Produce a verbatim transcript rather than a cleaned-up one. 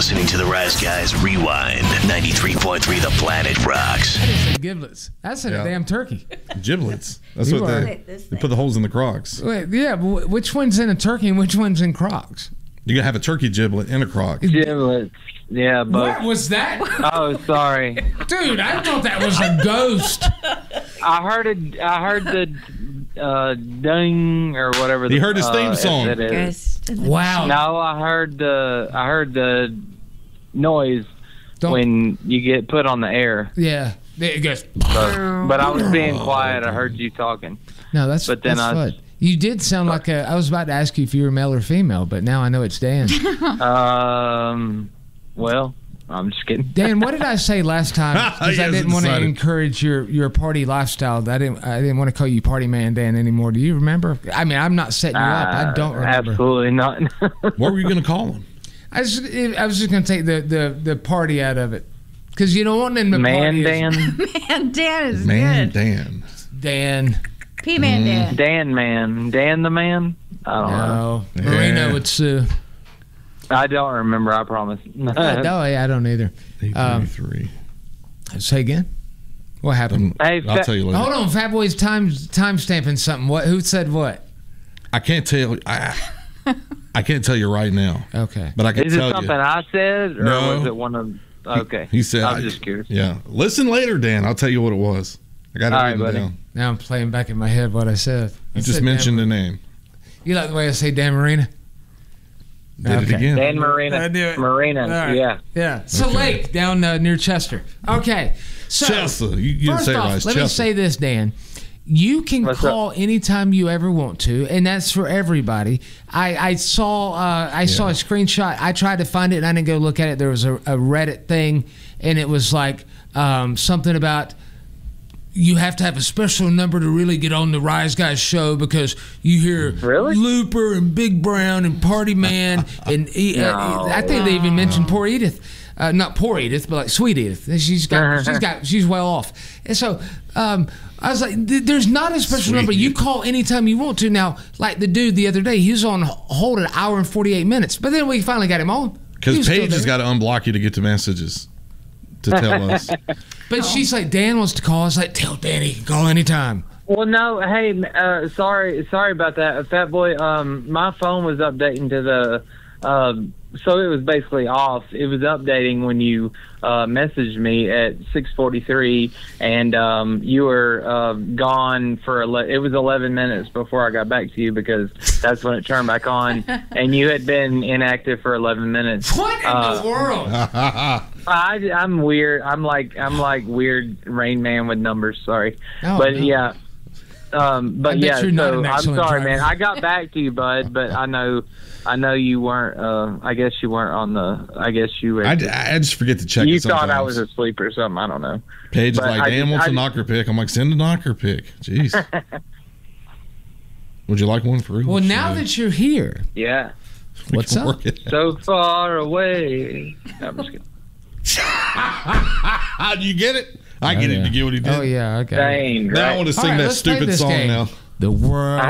listening to the Rise Guys Rewind. ninety-three point three The Planet Rocks. I didn't say giblets. I said Yeah. a damn turkey. Giblets. That's You what are. they, they put the holes in the Crocs. Wait, yeah, but which one's in a turkey and which one's in Crocs? You gotta have a turkey giblet in a Croc. Giblets. Yeah, but What was that? oh, sorry, Dude, I thought that was a ghost. I heard it. I heard the uh, ding or whatever. He the, heard his theme uh, song. it is. Wow. No, I heard the. I heard the noise Don't- when you get put on the air. Yeah. It goes. But, but I was being quiet. I heard you talking. No, that's, But then that's I- fun. You did sound like a. I was about to ask you if you were male or female, but now I know it's Dan. Um. Well, I'm just kidding. Dan, what did I say last time? Because He I didn't hasn't want to decided. encourage your, your party lifestyle. I didn't. I didn't want to call you Party Man Dan anymore. Do you remember? I mean, I'm not setting you up. I don't Uh, remember. Absolutely not. What were you gonna call him? I was. I was just going to take the, the, the party out of it, because you don't want them to Man, party Dan. Man, Dan is Man, good. Dan. Dan. P-Man Dan. Dan, man. Dan the man. I don't know. No. Yeah. Marina would sue. I don't remember. I promise. no, yeah, I don't either. eight Um, thirty-three. Say again. What happened? Hey, I'll fa- tell you later. Hold on, Fat Boy's time time stamping something. What? Who said what? I can't tell. I, I can't tell you right now. Okay. But I can Is it tell something you. I said, or No. was it one of? Okay. He said. I was I- just curious. Yeah. Listen later, Dan. I'll tell you what it was. I got it All right, written buddy. down. Now I'm playing back in my head what I said. I You just said mentioned Dan, the name. You like the way I say Dan Marina? Did Okay. it again. Dan Marina. I knew it. Marina. All right. Yeah. Yeah. It's a Okay. lake down uh, near Chester. Okay. So Chester. You, you didn't first say it off, right. It's let me Chester. say this, Dan. You can What's call anytime you ever want to, and that's for everybody. I, I saw uh, I saw a Yeah. screenshot. I tried to find it, and I didn't go look at it. There was a, a Reddit thing, and it was like um, something about you have to have a special number to really get on the Rise Guys show because you hear Really? Looper and Big Brown and Party Man and E- uh, No. I think they even mentioned poor Edith. Uh, not poor Edith, but like sweet Edith. She's got, she's got, she's well off. And so um, I was like, th- "There's not a special Sweet number. You Edith. call anytime you want to." Now, like the dude the other day, he was on hold an hour and forty-eight minutes, but then we finally got him on. He Because was still Paige has there. got to unblock you to get the messages to tell us. But she's like, Dan wants to call. I was like, tell Dan he can call anytime. Well, no. Hey, uh, sorry, sorry about that, Fat Boy. Um, my phone was updating to the. Um, so it was basically off. It was updating when you uh, messaged me at six forty-three, and um, you were uh, gone for ele- it was eleven minutes before I got back to you because that's when it turned back on, and you had been inactive for eleven minutes. What in Uh, the world? I, I'm weird. I'm like I'm like weird Rain Man with numbers. Sorry, Oh, but no. yeah. Um, I but bet yeah, you're not so an I'm excellent sorry, driver. man. I got back to you, bud, but I know, I know you weren't. Uh, I guess you weren't on the. I guess you were. I, I just forget to check you it thought sometimes. I was asleep or something. I don't know. Paige is but like, I Dan just- wants I a just- knocker pick. I'm like, send a knocker pick. Jeez. Would you like one for real? Well, now that you're here, Yeah. We what's can up? work it out. So far away. No, I'm just kidding. Do you get it? I Oh, get yeah. it. You get what he did? Oh yeah, okay. Dang, Now I right. want to All sing right, that let's play stupid this song game. now. The world